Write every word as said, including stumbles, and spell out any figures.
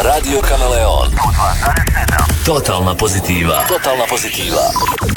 Radio Kameleon. sto dva zarez sedam. Totalna pozitiva. Totalna pozitiva.